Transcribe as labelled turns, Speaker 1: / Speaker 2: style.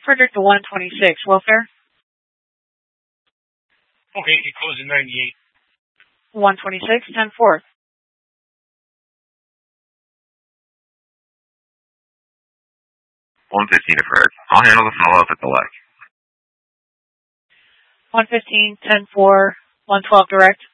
Speaker 1: Frederick to 126, welfare.
Speaker 2: Okay, you close at 98.
Speaker 1: 126, 10-4.
Speaker 3: 115 to Fred. I'll handle the follow-up at the leg.
Speaker 1: 115, 10-4, 112 direct.